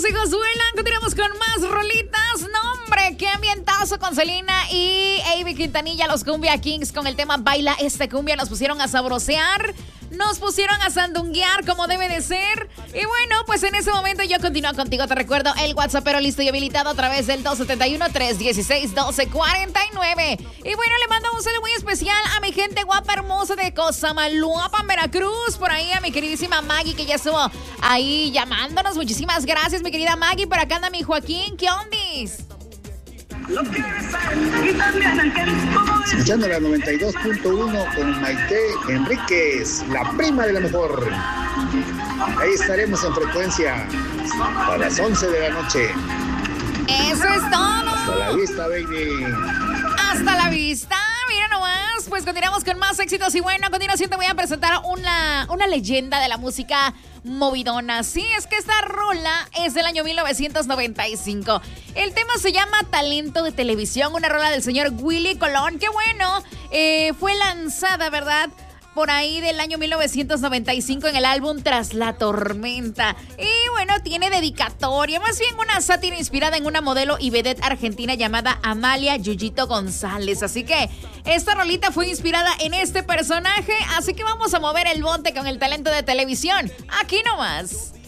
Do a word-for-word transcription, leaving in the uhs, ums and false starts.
y Josué, continuamos con más rolitas. No, hombre, qué ambientazo con Selena y Avi Quintanilla, los Cumbia Kings, con el tema Baila este cumbia. Nos pusieron a sabrosear, nos pusieron a sandunguear como debe de ser. Y bueno, pues en ese momento yo continúo contigo. Te recuerdo el WhatsApp, pero listo y habilitado a través del dos siete uno, tres uno seis, uno dos cuatro nueve. Y bueno, le mando un saludo muy especial a mi gente guapa, hermosa de Cosamaloapan, Veracruz. Por ahí a mi queridísima Maggie, que ya estuvo ahí llamándonos. Muchísimas gracias, mi querida Maggie. Por acá anda mi Joaquín. ¿Qué ondis? Escuchando la noventa y dos punto uno con Maite Enríquez, la prima de la mejor. Ahí estaremos en frecuencia a las once de la noche. Eso es todo. Hasta la vista, baby. Hasta la vista. Mira nomás, pues continuamos con más éxitos. Y bueno, a continuación te voy a presentar una, una leyenda de la música movidona. Sí, es que esta rola es del año mil novecientos noventa y cinco. El tema se llama Talento de Televisión, una rola del señor Willy Colón. Qué bueno, eh, fue lanzada, ¿verdad?, por ahí del año mil novecientos noventa y cinco en el álbum Tras la Tormenta. Y bueno, tiene dedicatoria, más bien una sátira inspirada en una modelo y vedette argentina llamada Amalia Yuyito González. Así que esta rolita fue inspirada en este personaje, así que vamos a mover el bote con el talento de televisión. Aquí nomás.